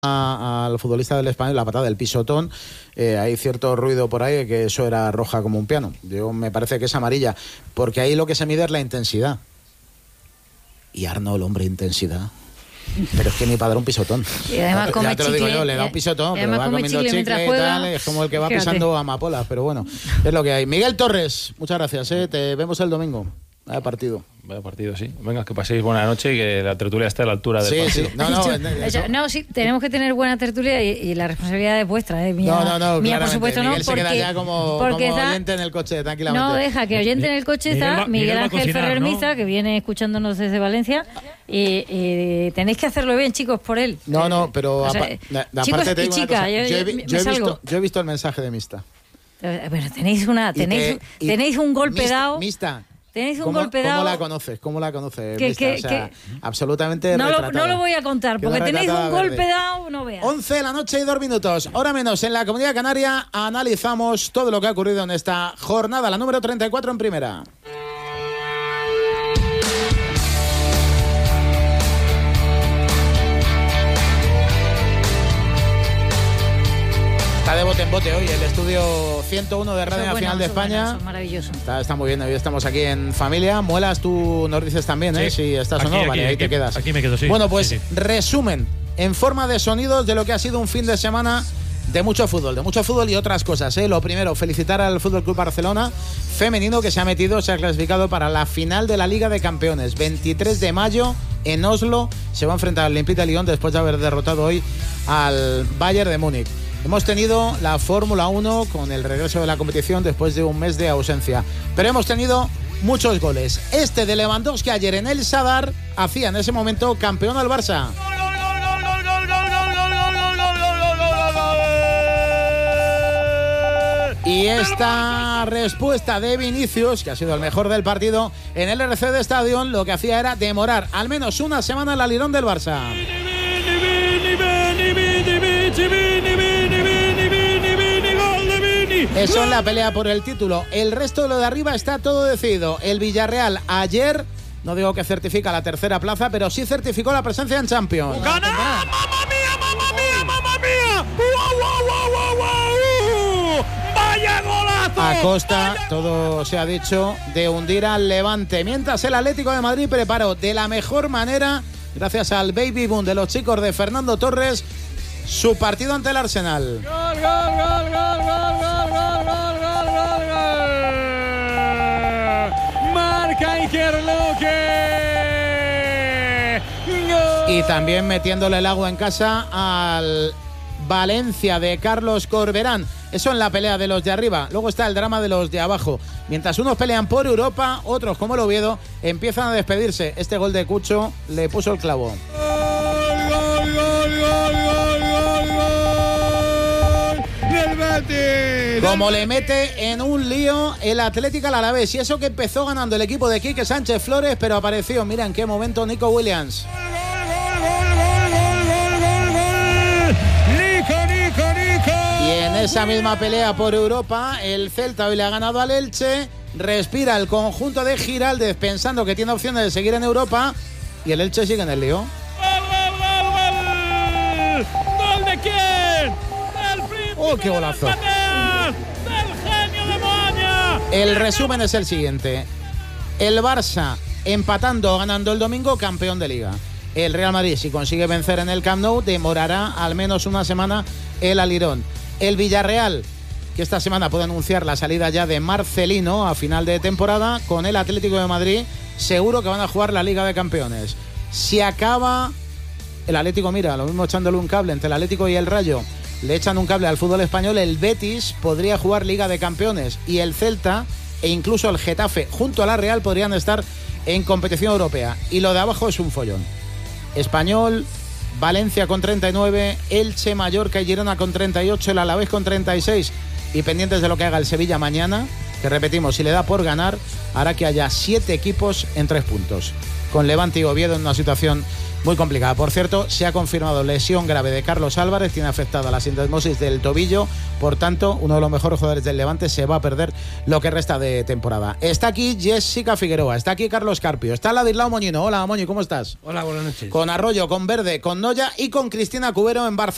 al futbolista del Español, la patada del pisotón, hay cierto ruido por ahí que eso era roja como un piano. Yo me parece que es amarilla, porque ahí lo que se mide es la intensidad. Y Arnold, hombre, intensidad. Pero es que ni para dar un pisotón. Y además ya come te lo digo chicle, yo, le da un pisotón, pero va comiendo chicle y tal, es como el que va pisando amapolas, pero bueno, es lo que hay. Miguel Torres, muchas gracias, te vemos el domingo. Vaya partido. Vaya partido, sí. Venga, que paséis buena noche y que la tertulia esté a la altura del partido. Sí. No, sí, tenemos que tener buena tertulia y la responsabilidad es vuestra, mía. Mía, por supuesto, Miguel no. Se queda ya como oyente en el coche, tranquilamente. No, deja que oyente en el coche está Miguel Ángel Ferrer Miza, que viene escuchándonos desde Valencia. Y tenéis que hacerlo bien, chicos, por él. Pero chicos te y digo chicas, yo he visto el mensaje de Mista. Bueno, tenéis un golpe dado. Mista. Tenéis un golpe dado. ¿Cómo la conoces? Absolutamente retratada. No lo voy a contar, porque tenéis un golpe dado, no veas. 11 de la noche y 2 minutos, hora menos en la Comunidad Canaria. Analizamos todo lo que ha ocurrido en esta jornada, la número 34 en primera. Está de bote en bote hoy el estudio 101 de Radio Nacional de España. Maravilloso. Está muy bien, hoy estamos aquí en familia. Muelas, tú nos dices también, sí. Si estás aquí, o no, vale, ahí te quedas. Aquí me quedo, sí. Bueno, pues sí. Resumen en forma de sonidos de lo que ha sido un fin de semana de mucho fútbol y otras cosas. Lo primero, felicitar al Fútbol Club Barcelona femenino, que se ha clasificado para la final de la Liga de Campeones. 23 de mayo en Oslo se va a enfrentar al Olympique de Lyon después de haber derrotado hoy al Bayern de Múnich. Hemos tenido la Fórmula 1 con el regreso de la competición después de un mes de ausencia. Pero hemos tenido muchos goles. Este de Lewandowski ayer en el Sadar hacía en ese momento campeón al Barça. Y esta respuesta de Vinicius, que ha sido el mejor del partido en el RC de Stadium, lo que hacía era demorar al menos una semana el alirón del Barça. Eso en la pelea por el título. El resto de lo de arriba está todo decidido. El Villarreal ayer, no digo que certifica la tercera plaza, pero sí certificó la presencia en Champions. ¡Gana! ¡Mamma mía! ¡Vaya golazo! A costa, todo se ha dicho, de hundir al Levante. Mientras el Atlético de Madrid preparó de la mejor manera, gracias al baby boom de los chicos de Fernando Torres, su partido ante el Arsenal. ¡Gol! Marca Iker Luque. Y también metiéndole el agua en casa al Valencia de Carlos Corberán. Eso en la pelea de los de arriba. Luego está el drama de los de abajo. Mientras unos pelean por Europa, otros, como el Oviedo, empiezan a despedirse. Este gol de Cucho le puso el clavo. Como le mete en un lío el Atlético al Alavés. Y eso que empezó ganando el equipo de Quique Sánchez Flores, pero apareció, mira en qué momento, Nico Williams. Nico. Y en esa misma pelea por Europa, el Celta hoy le ha ganado al Elche. Respira el conjunto de Giraldez pensando que tiene opciones de seguir en Europa. Y el Elche sigue en el lío. ¡Gol de quién! ¡Oh, qué golazo! ¡Del genio de Moaña! El resumen es el siguiente. El Barça empatando o ganando el domingo, campeón de Liga. El Real Madrid, si consigue vencer en el Camp Nou, demorará al menos una semana el alirón. El Villarreal, que esta semana puede anunciar la salida ya de Marcelino a final de temporada, con el Atlético de Madrid, seguro que van a jugar la Liga de Campeones. Si acaba el Atlético, mira, lo mismo echándole un cable entre el Atlético y el Rayo, le echan un cable al fútbol español, el Betis podría jugar Liga de Campeones y el Celta e incluso el Getafe junto a la Real podrían estar en competición europea. Y lo de abajo es un follón. Español, Valencia con 39, Elche, Mallorca y Girona con 38, el Alavés con 36 y pendientes de lo que haga el Sevilla mañana, que repetimos, si le da por ganar, hará que haya 7 equipos en 3 puntos. Con Levante y Oviedo en una situación muy complicada. Por cierto, se ha confirmado lesión grave de Carlos Álvarez, tiene afectada la sindesmosis del tobillo, por tanto, uno de los mejores jugadores del Levante se va a perder lo que resta de temporada. Está aquí Jessica Figueroa, está aquí Carlos Carpio, está Ladislao Moñino. Hola, Moñi, ¿cómo estás? Hola, buenas noches. Con Arroyo, con Verde, con Noya y con Cristina Cubero en Barcelona.